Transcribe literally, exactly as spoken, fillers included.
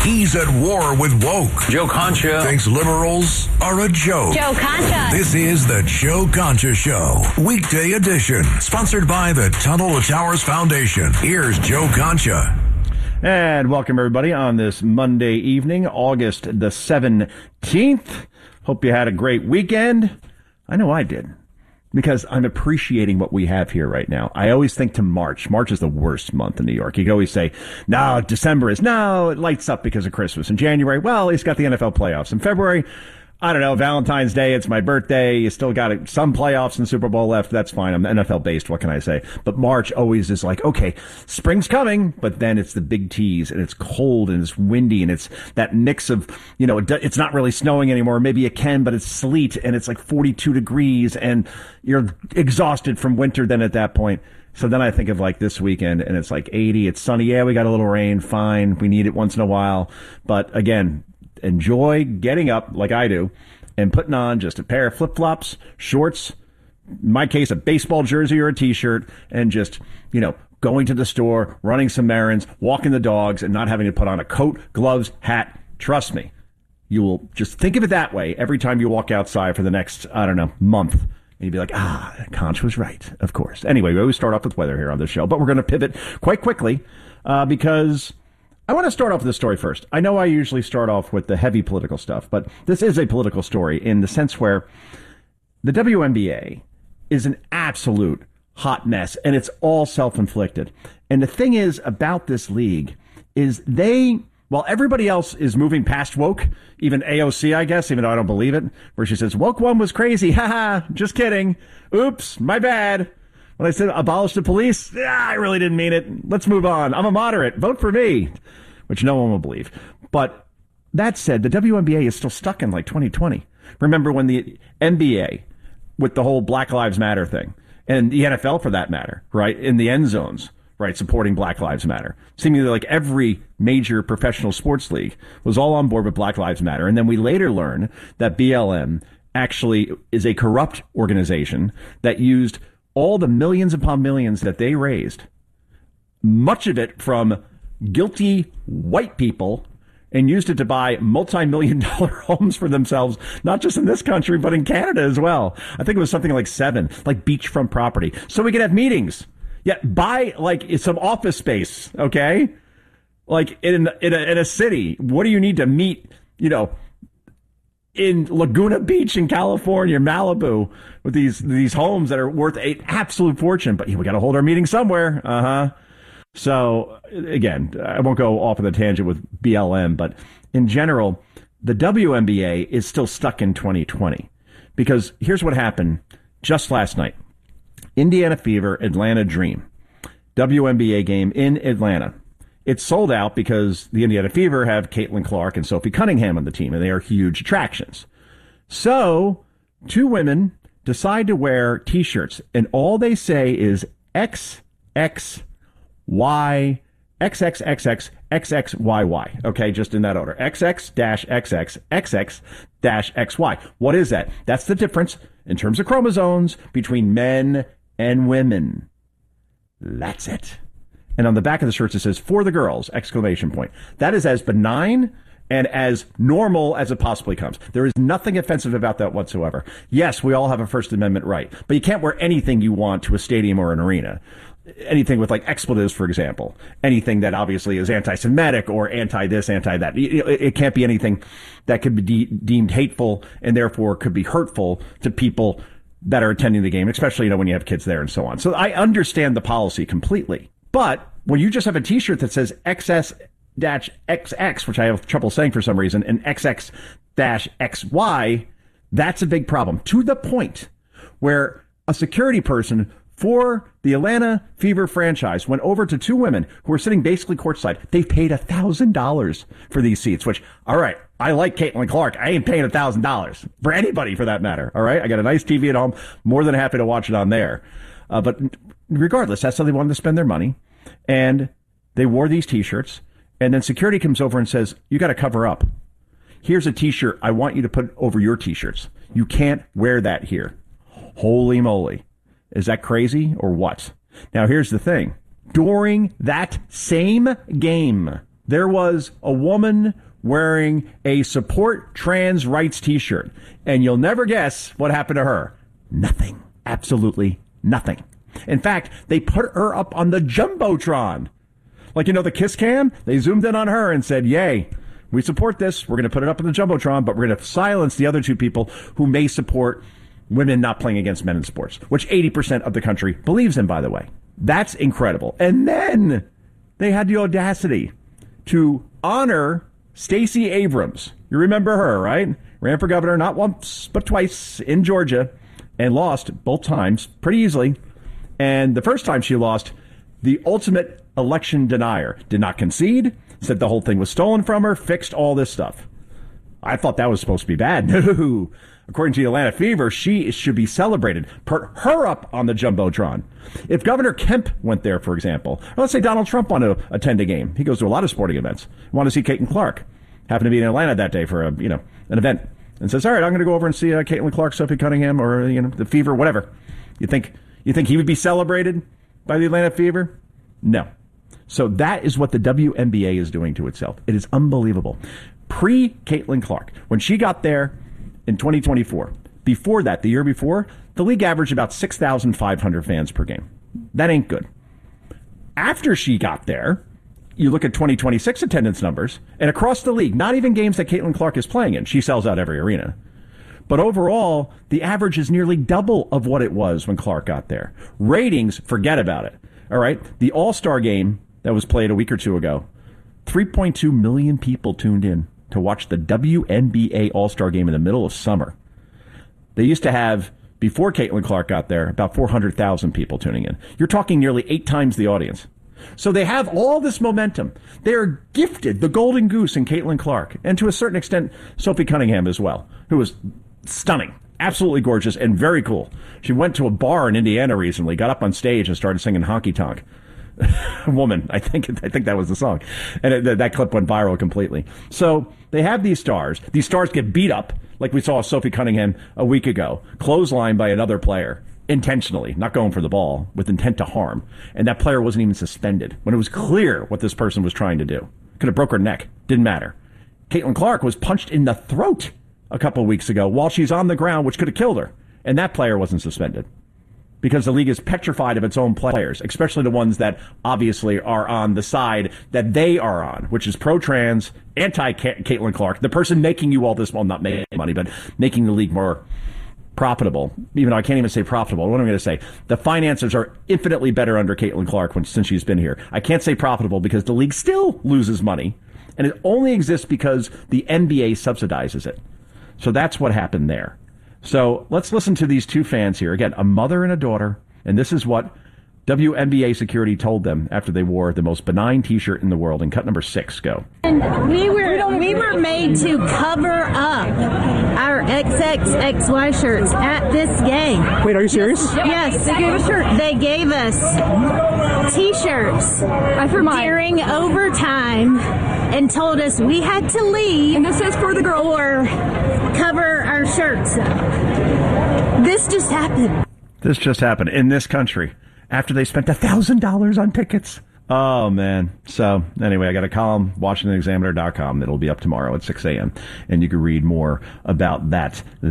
He's at war with woke. Joe Concha thinks liberals are a joke. Joe Concha. This is the Joe Concha Show, weekday edition, sponsored by the Tunnel to Towers Foundation. Here's Joe Concha. And welcome, everybody, on this Monday evening, August the seventeenth. Hope you had a great weekend. I know I did, because I'm appreciating what we have here right now. I always think to March. March is the worst month in New York. You can always say, no, December is, no, it lights up because of Christmas. In January, well, he's got the N F L playoffs. In February, I don't know, Valentine's Day, it's my birthday. You still got some playoffs and Super Bowl left. That's fine. I'm N F L based. What can I say? But March always is like, okay, spring's coming, but then it's the big tease, and it's cold and it's windy, and it's that mix of, you know, it's not really snowing anymore. Maybe it can, but it's sleet, and it's like forty-two degrees, and you're exhausted from winter then at that point. So then I think of like this weekend, and it's like eighty. It's sunny. Yeah, we got a little rain. Fine. We need it once in a while. But again, enjoy getting up like I do and putting on just a pair of flip-flops, shorts, in my case, a baseball jersey or a T-shirt, and just, you know, going to the store, running some errands, walking the dogs, and not having to put on a coat, gloves, hat. Trust me, you will just think of it that way every time you walk outside for the next, I don't know, month. And you'd be like, ah, Conch was right, of course. Anyway, we always start off with weather here on this show, but we're going to pivot quite quickly uh, because I want to start off with this story first. I know I usually start off with the heavy political stuff, but this is a political story in the sense where the W N B A is an absolute hot mess, and it's all self-inflicted. And the thing is about this league is they, while everybody else is moving past woke, even A O C, I guess, even though I don't believe it, where she says, woke one was crazy. Haha, just kidding. Oops, my bad. When I said abolish the police, yeah, I really didn't mean it. Let's move on. I'm a moderate. Vote for me, which no one will believe. But that said, the W N B A is still stuck in like twenty twenty. Remember when the N B A, with the whole Black Lives Matter thing, and the N F L for that matter, right, in the end zones, right, supporting Black Lives Matter. Seemingly like every major professional sports league was all on board with Black Lives Matter. And then we later learned that B L M actually is a corrupt organization that used all the millions upon millions that they raised, much of it from guilty white people, and used it to buy multi-million dollar homes for themselves, not just in this country, but in Canada as well. I think it was something like seven, like beachfront property. So we could have meetings. Yeah, buy like some office space, okay? Like in, in, a, in a city. What do you need to meet, you know, in Laguna Beach in California, Malibu, with these these homes that are worth an absolute fortune? But we got to hold our meeting somewhere. Uh-huh. So, again, I won't go off on the tangent with B L M, but in general, the W N B A is still stuck in twenty twenty. Because here's what happened just last night. Indiana Fever, Atlanta Dream. W N B A game in Atlanta. It's sold out because the Indiana Fever have Caitlin Clark and Sophie Cunningham on the team, and they are huge attractions. So, two women decide to wear T-shirts, and all they say is X X Y, X X X X, X X Y Y. Okay, just in that order. X X X X, X X X Y. What is that? That's the difference in terms of chromosomes between men and women. That's it. And on the back of the shirts, it says, for the girls, exclamation point. That is as benign and as normal as it possibly comes. There is nothing offensive about that whatsoever. Yes, we all have a First Amendment right, but you can't wear anything you want to a stadium or an arena. Anything with like expletives, for example. Anything that obviously is anti-Semitic or anti-this, anti-that. It can't be anything that could be de- deemed hateful and therefore could be hurtful to people that are attending the game, especially, you know, when you have kids there and so on. So I understand the policy completely. But when you just have a T-shirt that says X S X X, which I have trouble saying for some reason, and X X X Y, that's a big problem. To the point where a security person for the Atlanta Fever franchise went over to two women who were sitting basically courtside. They've paid one thousand dollars for these seats, which, all right, I like Caitlin Clark. I ain't paying one thousand dollars for anybody for that matter, all right? I got a nice T V at home. More than happy to watch it on there. Uh, but regardless, that's how they wanted to spend their money. And they wore these T-shirts. And then security comes over and says, you got to cover up. Here's a T-shirt I want you to put over your T-shirts. You can't wear that here. Holy moly. Is that crazy or what? Now, here's the thing. During that same game, there was a woman wearing a support trans rights t-shirt. And you'll never guess what happened to her. Nothing. Absolutely nothing. In fact, they put her up on the Jumbotron. Like, you know, the Kiss Cam? They zoomed in on her and said, yay, we support this. We're going to put it up on the Jumbotron, but we're going to silence the other two people who may support women not playing against men in sports, which eighty percent of the country believes in, by the way. That's incredible. And then they had the audacity to honor Stacey Abrams. You remember her, right? Ran for governor not once, but twice in Georgia and lost both times pretty easily. And the first time she lost, the ultimate election denier did not concede, said the whole thing was stolen from her, fixed all this stuff. I thought that was supposed to be bad. No. According to the Atlanta Fever, she should be celebrated. Put her up on the Jumbotron. If Governor Kemp went there, for example, or let's say Donald Trump wanted to attend a game. He goes to a lot of sporting events. Want to see Caitlin Clark. Happened to be in Atlanta that day for a, you know, an event. And says, all right, I'm going to go over and see uh, Caitlin Clark, Sophie Cunningham, or, you know, the Fever, whatever. You think, you think he would be celebrated by the Atlanta Fever? No. So that is what the W N B A is doing to itself. It is unbelievable. Pre-Caitlin Clark, when she got there in twenty twenty-four, before that, the year before, the league averaged about six thousand five hundred fans per game. That ain't good. After she got there, you look at twenty twenty-six attendance numbers, and across the league, not even games that Caitlin Clark is playing in, she sells out every arena. But overall, the average is nearly double of what it was when Clark got there. Ratings, forget about it. All right, the All-Star game that was played a week or two ago, three point two million people tuned in to watch the W N B A All-Star game in the middle of summer. They used to have, before Caitlin Clark got there, about four hundred thousand people tuning in. You're talking nearly eight times the audience. So they have all this momentum. They're gifted the golden goose in Caitlin Clark, and to a certain extent, Sophie Cunningham as well, who was stunning, absolutely gorgeous, and very cool. She went to a bar in Indiana recently, got up on stage and started singing Honky Tonk. Woman, I think I think that was the song. And it, that clip went viral completely. So they have these stars. These stars get beat up, like we saw Sophie Cunningham a week ago, clotheslined by another player, intentionally, not going for the ball, with intent to harm. And that player wasn't even suspended when it was clear what this person was trying to do. Could have broke her neck. Didn't matter. Caitlin Clark was punched in the throat a couple of weeks ago while she's on the ground, which could have killed her. And that player wasn't suspended. Because the league is petrified of its own players, especially the ones that obviously are on the side that they are on, which is pro-trans, anti-Caitlin Clark, the person making you all this, well, not making money, but making the league more profitable. Even though I can't even say profitable. What am I going to say? The finances are infinitely better under Caitlin Clark when, since she's been here. I can't say profitable because the league still loses money, and it only exists because the N B A subsidizes it. So that's what happened there. So let's listen to these two fans here. Again, a mother and a daughter. And this is what W N B A security told them after they wore the most benign T-shirt in the world. And cut number six, go. And we were we were made to cover up our X X X Y shirts at this game. Wait, are you serious? Yes. They gave us shirts. They gave us T-shirts I for mine. During overtime and told us we had to leave. And this says for the girl. Or cover our shirts up. This just happened. This just happened in this country after they spent one thousand dollars on tickets. Oh, man. So, anyway, I got a column, Washington Examiner dot com. It'll be up tomorrow at six a.m. And you can read more about that